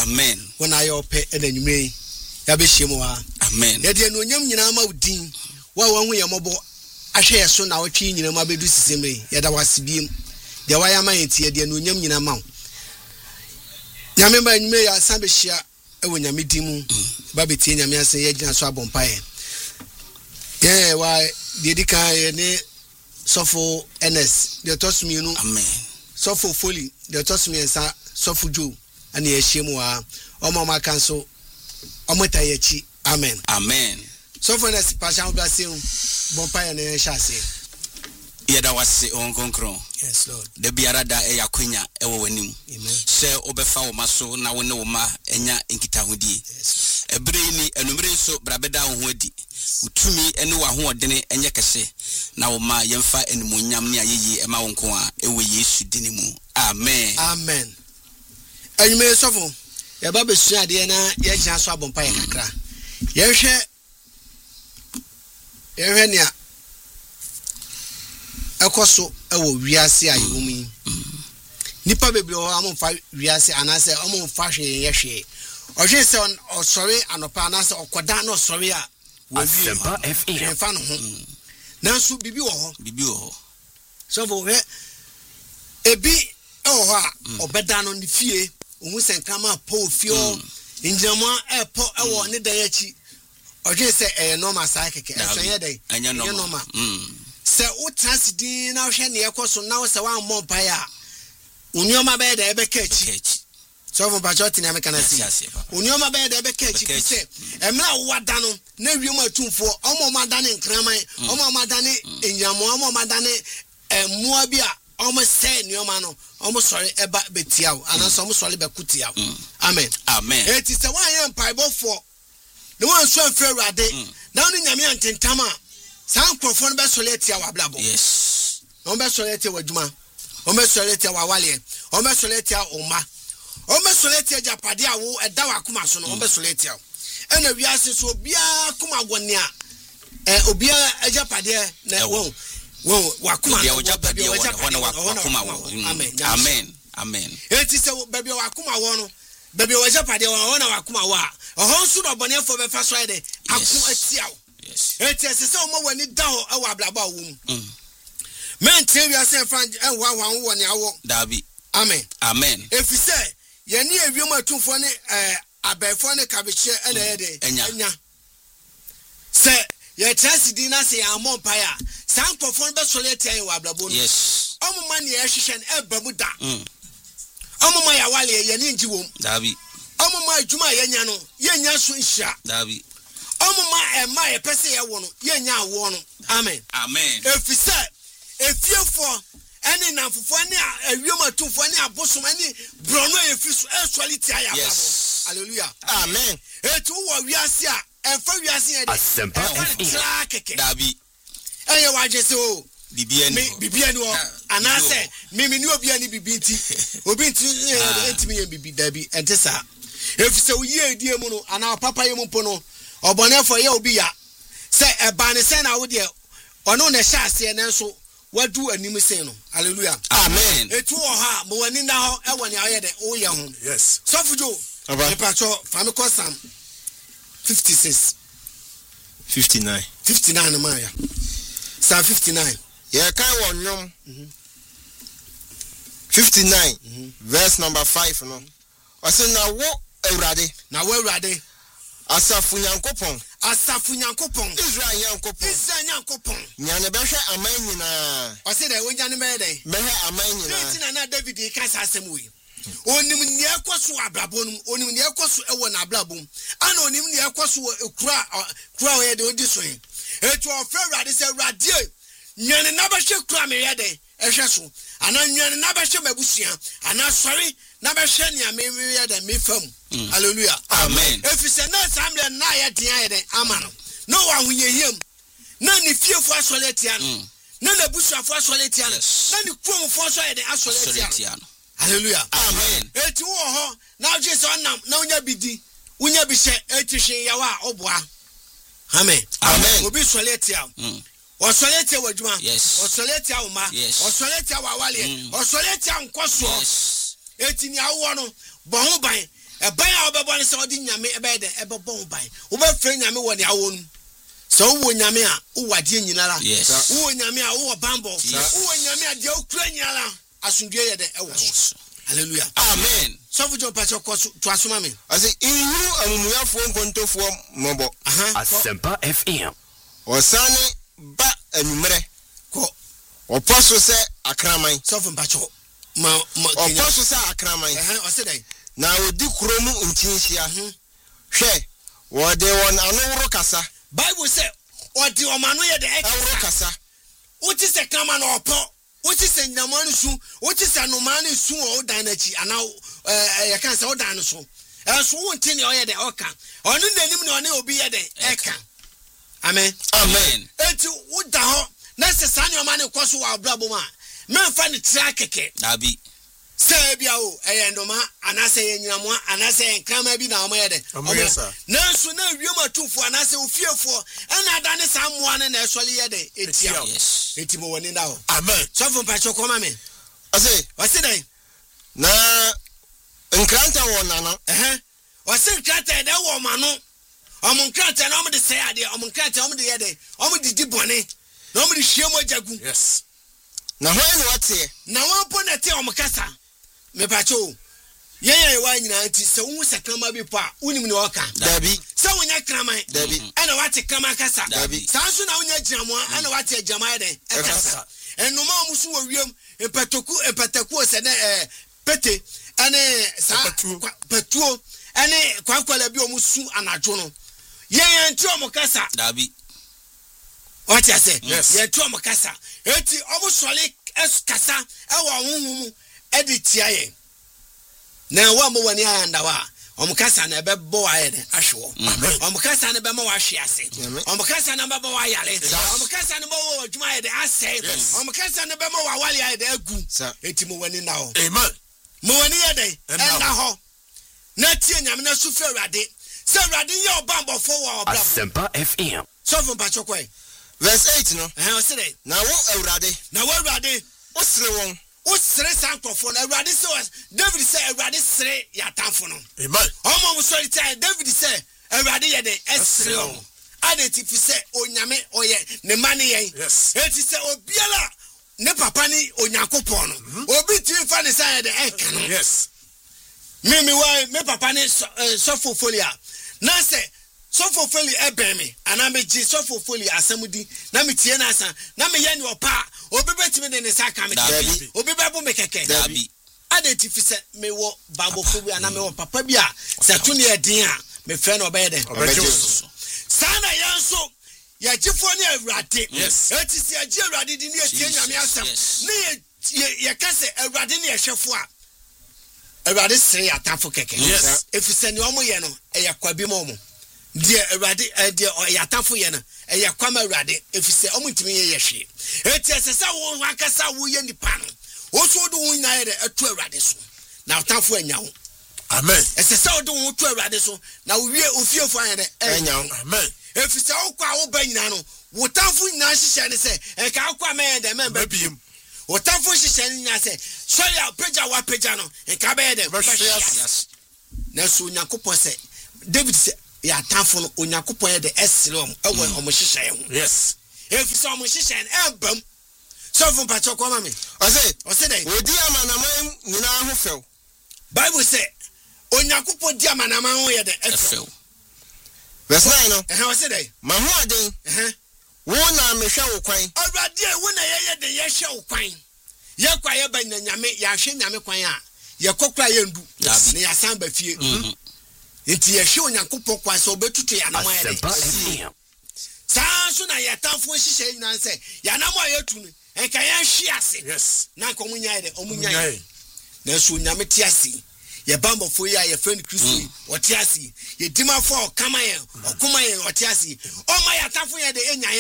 Amen. When I open and then you may Yabishimwa. Amen. Yet you know Yam Din. Well, when we are mobile, I share soon our king in a Mabedu Simi. Yet I was being the Wayama here, the Nuyam in a mount. Yamemba in May, Sambishia, when you meet him, Babitin, Yamias, Yajan Swabon Pie. Yeah, why did he Sofo NS, the toss me, no. Amen. Sofo fully, the toss me and Sofo Jew, and the Shimwa, Omama Council, Omatayachi. Amen. Amen. Sofo NS, Passion Basim, Bompire and Shasi. Yada was say on Concron. Yes, Lord. The Biarada Eya Quina, Ewanim. Amen. Say Obefa Maso, now we know Ma, Enya Inkitahudi. Yes. A brainy and so Brabeda Wedi. To me, and no one didn't and yakase. Now ma yemfa and munyam near ye, and my uncle, away ye dinimu. Amen. Amen. And you may suffer. Your Baby Sadiana, Yajan Swabon Pie Cra. Yesha Erenia Ecoso, oh, Riasi, I mean. Nipa baby or among 5 Riasi, and I say, among fashion, yeshe. Or just on or sorry, and a panas or quadano, sorry. Asempa FM. Nansu bibi wo. So for ebi obeda no ne fie ohu senkama po fie injama epo ewo ne dan achi oje se normal sai keke so ye dey anya normal se o transidin na hwe ne ekoso na wo se wan mo mpae a unioma be da ebe kachi so for bajot ni ameka na si unioma be da ebe kachi se emra wada no na wiem atumfo omo madane nkraman omo madane enyamo omo madane mua bia omo se nioma no omo sori eba betiawo anaso omo sori be kutiawo amen amen eti se wan ye mpaebo for no wan so afre urade na oni nyame antentama san krofo no be sori etia wa blabo yes omo be sori etia wadwuma omo be sori etia wa wale omo be sori etia oma omo be sori etia japade awo eda wa kuma so no omo be sori etia ena wiase so bia kuma gwone a obia ajapade na won wakuma ya ojapade wana wakuma amen amen enti se baby wakuma won baby ojapade wana wakuma wa ohon su no bone fo be fa so ide aku atiaw yes enti se o mo wani da ho e wa blaba wo mu men tie wiase fan wan woni awo dabi amen amen efise ye ne ewiem atumfo ne abefo ne kabeche ena yede enya se ye transidin na se amon paya san kofon be solete ayi wa blabo no yes omo man ye hwehwe na ebamu da omo man ya wale ye ne nji wom dabi omo man adwuma ye nya no ye nya so nhia dabi omo man ma ye pese ye wo no ye nya awo no amen amen efise efiefo eni namfofo ne awiem atumfo ne abosom ne brono efisu esuality aya blabo hallelujah amen etu wo wiase a enfa wiase ye Asempa FM dabi eye wajese o bibia ni o anase me ni obia ni bibinti obinti entimi ye bibi dabi entesa efise oyi edie mu no ana papa ye mu po no obonefo ye obi ya se eba ne se na wo de ono na hya ase ne nso wadu anim sen no hallelujah amen etu wo ha mo wani na ho e woni aye de o ye ho yes sofujo e pacho fami ko sam 56 59 man ya Psalm 59 yeah kai won nyom 59 verse number 5 no o say na wo awurade asafu nyankopon Israel nyankopon nyane behwe aman nyina o say da wonya ne me dey behwe aman nyina tina na David ka asem we onim ne ekoso abrabonum onim ne ekoso ewo na abrabom ana onim ne ekoso kura we de odi so etu ofra awurade say awurade nyane na behwe kura me yede ehwe so ana nyane na behwe mabusua ana sori na behwe ne amemi yede me fam hallelujah amen efise na samle na ye den ayede amano no wa hunyehiem na ni fiefo asoletia no na na busuafo asoletia no na ni kromfo asoyede asoletia no hallelujah amen eti wo ho na Jesus onam na unya bidi unya bi hye etihwe yawa oboa amen obi soletia o soletia wadwuma o soletia uma o soletia wawale o soletia nkoso eti ni awo no bo ho ban e ban one so di nyame ebe de ebe bon ban wo be frɛ nyame wɔ ne awonu so wo nyame a wo wade nyinara wo nyame a wo bambo wo nyame a de okura nyinara asundue ye de ɛwɔ so hallelujah amen so fu jo pacho ko to asoma me ase inhuru amumuyafo nkontofo mobo Asempa FM osane ba anumere ko oposo se akraman so fu pacho ma oposo se akraman o se dai na odi kromu ntinhia hwe wode won anowro kasa bible say odi omanu ye de anowro kasa uti se kama na opo uti se nyamanu su uti se anomanu su o dan na chi ana ye kan se o dan no so so wonti ne o ye de oka onu nanim ne oni obi ye de eka amen amen enti uda ho na se sane o mane kwaso wa abrabo ma memfa ne tira keke abi se bia o ndoma anase ye nyinamo anase nkrama bi na o ye de na so na wiem atufo anase ofiefo na adane samoa ne na esole ye de etia eti mo woni na o amen so fun pa choko ma me ase dai na nkranta wona no ase nkranta de wo ma no nkranta na o de se ade nkranta o de ye de o de dibone na o de hwiemo jagu na ho ene wate na won na te o kasa me pacho yeye wa nyina nti se wo sakrama bi pa unim ne oka dabi se wonya kraman dabi ana wate krama kasa dabi sanso na wonya gyamo ana wate gyama de kasa enoma omusu wo wiem empataku se ne pete ane sa patuo ane kwakwala bi omusu anajo no yeye nti o kasa dabi what you say ye to o kasa eti obusole kasa ewo honhum editia ye na wa mo wani anda wa omkasa na bebo wa ye ahwo omkasa na be ma wa hwe ase omkasa na be wa yale omkasa na be wa adwuma ye de ase omkasa na be ma wa wale ye de agu eti mo wani na ho amen mo wani ye de enda ho na tie nyame na su fe urade se urade ye obambofo wa obra Asempa FM so fun pa chokwe verse 8 no o se dey na wo urade o sere won o sere sankofo na urade se David say urade sere ya tamfo no amen omo mo sorry time David say urade ye de esere o adetifi say onyame oye ne mane yen eti say obiala ne papa ni onyankopon no obi ti fa ne say de enka no me why me papa ni sofo folia na say sofo foli ebemi ana me ji sofo foli asamudi na me tie na asa na me ye ne opa obi betimi de ne saka me obi bebo me keke dabi adetifi se me wo bambo fobi ana me wo papa bi a se to ne edin a me frɛ no obede sana yanso ya gifo ne awurade eti se agi awurade di ne etie nyame asam ne ye kase awurade ne ehwefo a awurade sere atafo keke efise ne omo ye no eya kwabi mo die awurade die yatafo ye no eya kwama awurade efise omo ntimi ye hwe eti esesa wo akasa wo ye nipa no wo so do wo nyina ye de eto awurade so na atafo anya wo amen esesa wo do wo to awurade so na wo wie ofiefo anya de anya wo amen efise wo kwa wo ba nyina no wo tafo nyina hihye ne se e ka akwa me de me ba biem wo tafo hihye ne nyina se sorry apeja wa peja no e ka be de na so nyakopon se David se ya tafo no onyakopon ye de esrom ewo omo hihye ho efise omo hihye ne embam so fun pa choko ma me o se dey odi amanaman nyina ho few Bible say onyakopon di amanaman ho ye de efew verse 9 no o se dey ma ho aden wo na me hwe wo kwan awurade wo na ye de ye hwe wo kwan ye kwa ye ba nyame ya hwe nyame kwan a ye kokra ye ndu ne ya san ba fie enti ye hwe onyankopon kwa so obetutu ya na ya de saa so na ya tamfo hihye nyina se ya na mo ayetu no enka ye hwe ase na nko munya de omunya na so nyame ti ase ye bambofo ya ye friend Christo o ti ase ye dimafo o kama ye o kuma ye o ti ase o ma ya tamfo ye de enya